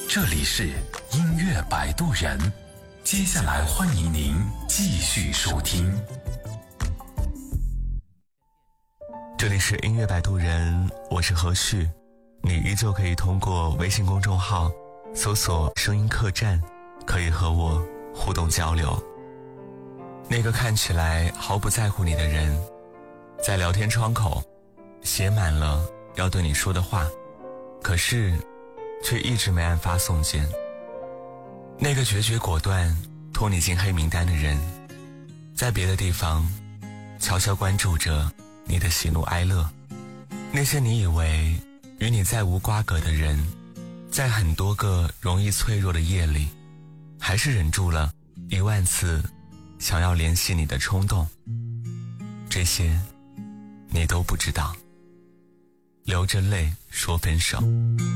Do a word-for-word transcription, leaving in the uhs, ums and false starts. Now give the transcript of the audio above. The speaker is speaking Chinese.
这里是音乐摆渡人，接下来欢迎您继续收听。 这里是音乐摆渡人，我是何旭，你依旧可以通过微信公众号搜索声音客栈，可以和我互动交流。那个看起来毫不在乎你的人，在聊天窗口写满了要对你说的话，可是却一直没按发送键。那个决绝果断拖你进黑名单的人，在别的地方悄悄关注着你的喜怒哀乐。那些你以为与你再无瓜葛的人，在很多个容易脆弱的夜里，还是忍住了一万次想要联系你的冲动。这些你都不知道，流着泪说分手。